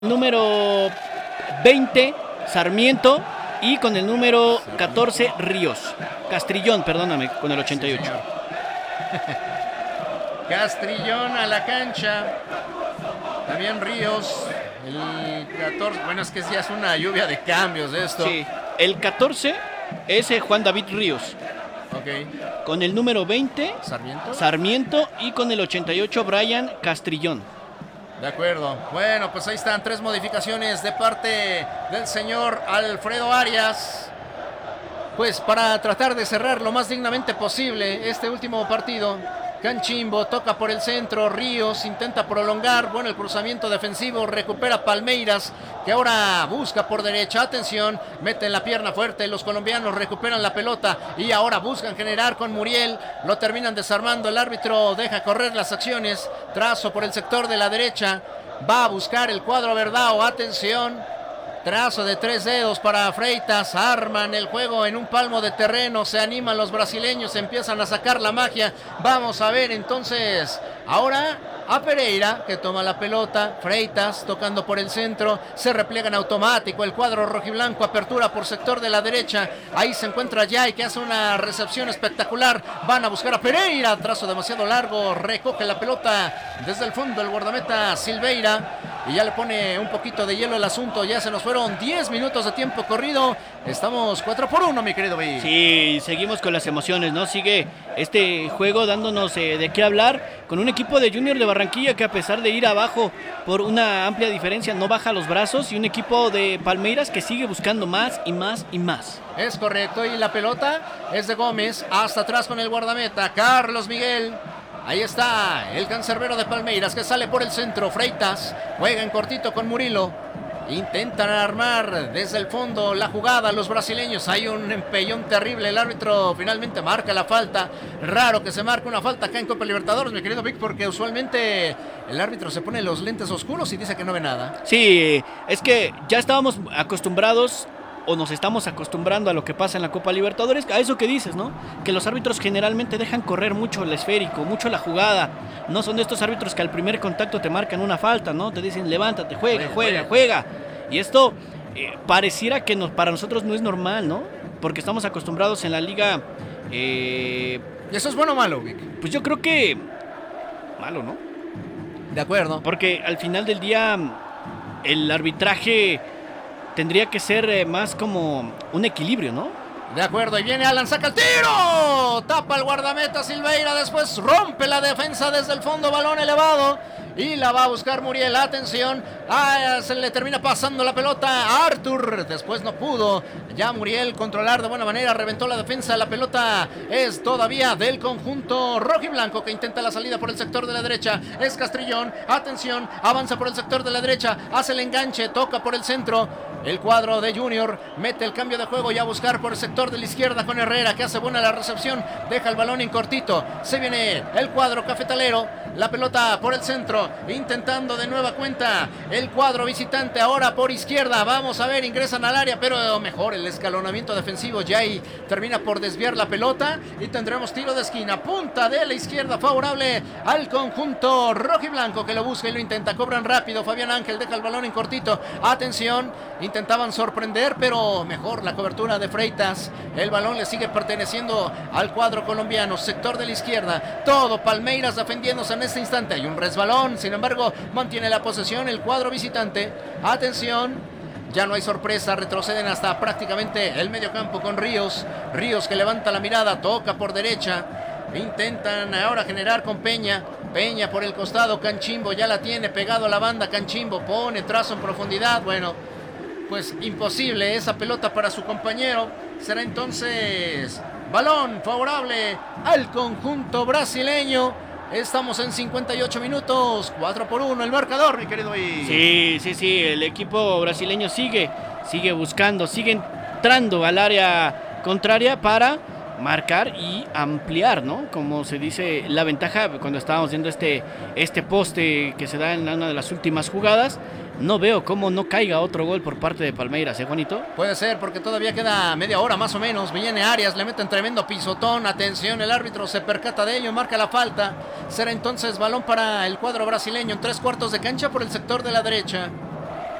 Número 20, Sarmiento. Y con el número 14, Ríos. Castrillón, perdóname, con el 88. Sí, Castrillón a la cancha. También Ríos. El 14. Bueno, es que ya es una lluvia de cambios esto. Sí, el 14 es Juan David Ríos. Ok. Con el número 20, Sarmiento. Sarmiento. Y con el 88, Brian Castrillón. De acuerdo. Bueno, pues ahí están 3 modificaciones de parte del señor Alfredo Arias. Pues para tratar de cerrar lo más dignamente posible este último partido. Canchimbo toca por el centro, Ríos intenta prolongar, bueno, el cruzamiento defensivo, recupera Palmeiras, que ahora busca por derecha, atención, meten la pierna fuerte, los colombianos recuperan la pelota y ahora buscan generar con Muriel, lo terminan desarmando, el árbitro deja correr las acciones, trazo por el sector de la derecha, va a buscar el cuadro Verdao, atención, trazo de 3 dedos para Freitas, arman el juego en un palmo de terreno, se animan los brasileños, empiezan a sacar la magia, vamos a ver entonces, ahora a Pereira que toma la pelota, Freitas tocando por el centro, se repliega en automático el cuadro rojiblanco, apertura por sector de la derecha, ahí se encuentra Yay que hace una recepción espectacular, van a buscar a Pereira, trazo demasiado largo, recoge la pelota desde el fondo el guardameta Silveira, y ya le pone un poquito de hielo al asunto, ya se nos fueron 10 minutos de tiempo corrido, estamos 4-1, mi querido Vic. Sí, seguimos con las emociones, ¿no? Sigue este juego dándonos de qué hablar, con un equipo de Junior de Barranquilla que a pesar de ir abajo por una amplia diferencia no baja los brazos, y un equipo de Palmeiras que sigue buscando más y más y más. Es correcto, y la pelota es de Gómez, hasta atrás con el guardameta, Carlos Miguel. Ahí está el cancerbero de Palmeiras que sale por el centro. Freitas juega en cortito con Murilo. Intentan armar desde el fondo la jugada los brasileños. Hay un empellón terrible. El árbitro finalmente marca la falta. Raro que se marque una falta acá en Copa Libertadores, mi querido Vic, porque usualmente el árbitro se pone los lentes oscuros y dice que no ve nada. Sí, es que ya estábamos acostumbrados, o nos estamos acostumbrando a lo que pasa en la Copa Libertadores, a eso que dices, ¿no? Que los árbitros generalmente dejan correr mucho el esférico, mucho la jugada. No son de estos árbitros que al primer contacto te marcan una falta, ¿no? Te dicen, levántate, juega. Y esto pareciera que para nosotros no es normal, ¿no? Porque estamos acostumbrados en la liga... ¿Y eso es bueno o malo, Vic? Pues yo creo que... malo, ¿no? De acuerdo. Porque al final del día el arbitraje tendría que ser más como un equilibrio, ¿no? De acuerdo, y viene Alan, saca el tiro, tapa el guardameta Silveira, después rompe la defensa desde el fondo, balón elevado, y la va a buscar Muriel, atención, se le termina pasando la pelota a Arthur, después no pudo, ya Muriel controlar de buena manera, reventó la defensa, la pelota es todavía del conjunto rojiblanco que intenta la salida por el sector de la derecha, es Castrillón, atención, avanza por el sector de la derecha, hace el enganche, toca por el centro, el cuadro de Junior mete el cambio de juego y a buscar por el sector de la izquierda con Herrera que hace buena la recepción, deja el balón en cortito, se viene el cuadro cafetalero, la pelota por el centro, intentando de nueva cuenta el cuadro visitante ahora por izquierda, vamos a ver, ingresan al área, pero mejor el escalonamiento defensivo, Jay termina por desviar la pelota y tendremos tiro de esquina, punta de la izquierda favorable al conjunto rojiblanco que lo busca y lo intenta, cobran rápido, Fabián Ángel deja el balón en cortito, atención, intentaban sorprender, pero mejor la cobertura de Freitas, el balón le sigue perteneciendo al cuadro colombiano, sector de la izquierda, todo Palmeiras defendiéndose en este instante, hay un resbalón, sin embargo mantiene la posesión el cuadro visitante, atención, ya no hay sorpresa, retroceden hasta prácticamente el mediocampo con Ríos que levanta la mirada, toca por derecha, intentan ahora generar con Peña por el costado, Canchimbo ya la tiene pegado a la banda, Canchimbo pone trazo en profundidad, bueno, pues imposible esa pelota para su compañero, será entonces balón favorable al conjunto brasileño. Estamos en 58 minutos, 4-1 el marcador, mi querido I. Sí, el equipo brasileño sigue buscando, sigue entrando al área contraria para marcar y ampliar, ¿no? Como se dice, la ventaja cuando estábamos viendo este poste que se da en una de las últimas jugadas. No veo cómo no caiga otro gol por parte de Palmeiras, ¿eh, Juanito? Puede ser, porque todavía queda media hora más o menos. Viene Arias, le meten tremendo pisotón. Atención, el árbitro se percata de ello, marca la falta. Será entonces balón para el cuadro brasileño en 3/4 de cancha por el sector de la derecha.